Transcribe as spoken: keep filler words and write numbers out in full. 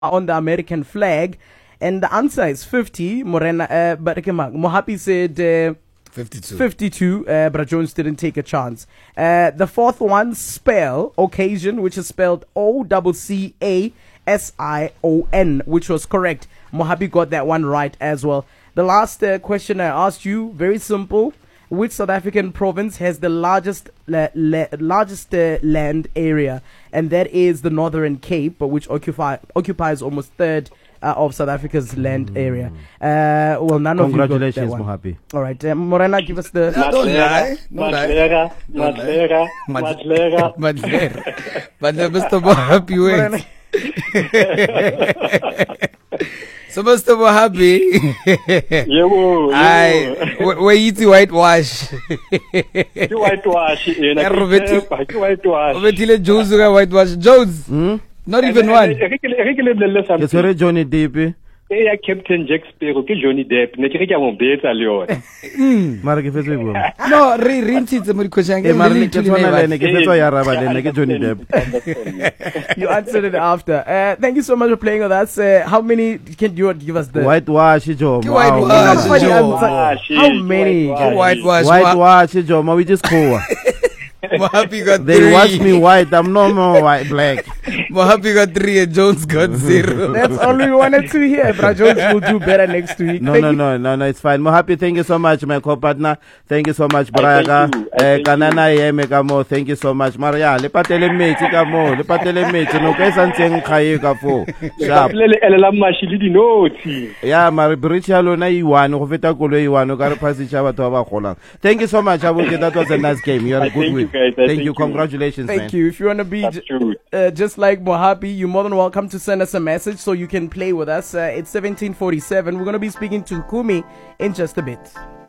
on the American flag? And the answer is fifty. Morena, uh, but okay, Mohapi said uh, fifty-two. fifty-two. Uh, but Jones didn't take a chance. Uh, the fourth one, spell occasion, which is spelled O C C A S I O N, which was correct. Mohapi got that one right as well. The last uh, question I asked you, very simple. Which South African province has the largest la- la- largest uh, land area? And that is the Northern Cape, which occupy occupies almost third uh, of South Africa's land area. Uh, well, none of you got that Congratulations, one. Mohapi. All right, uh, Morena, give us the. No, don't lie. Don't lie. Madlega, Don't lie. Madlega, Madlega. Madlega. But uh, Mister Mohapi, wait. So, Mister Mohapi, Yebo, I yebo. we eat whitewash. Ke whitewash ena. Eh, Roberti- Ke whitewash. Obetile Jones ga whitewash. Jones, Hmm? not even one. E ke e ke le bolelle Ke something. tshwere Johnny Depp. E ya Captain Jack Sparrow ke Johnny Depp. Ne ke re ke a mo betsa le yona. Mara ke fetse go. No, re re ntshitse mo dikhweshang E ke mara le ke tswana le ne ithule. ke fetsa ya raba le ne ke Johnny Depp. You answered it after. Uh, thank you so much for playing with us. Uh, how many can you give us the Whitewash Jomo. Ke whitewash, Not funny Joe. answer. Whitewash, How yes, many? whitewash. Whitewash. Whitewash Jomo, we just cool. Mohapi got They three. watch me white, I'm no more white black. Mohapi got three and Jones got zero. That's all we wanted to hear. But Jones will do better next week. No, Thank no, you. no, no, no, it's fine. Mohapi, thank you so much, my co-partner. Thank you so much, I thank Braga. you. I Eh, thank Kanana Yeme Kamo, thank you so much. Maria, le patele meti kamo, le patele meti, no kesa nteng khaye ka fo. Sharp. Le le ela mashi le dinoti. Yeah, Mari Bridge alone I won, go feta kolo I won, ka re pasitsa batho ba ba golang. Thank you so much, Abuke. That was a nice game. You are I a good thank you, win. guys. I Thank thank you. you. Congratulations, man. Thank you. If you want to be That's j- true. uh, just like Mohapi, you're more than welcome to send us a message so you can play with us. Uh, it's seventeen forty-seven. We're going to be speaking to Kumi in just a bit.